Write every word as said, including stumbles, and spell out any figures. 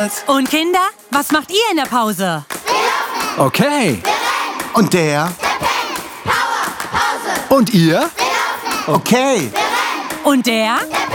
gerettet. Und Kinder, was macht ihr in der Pause? Okay. Und der? Und ihr? Okay. Und der?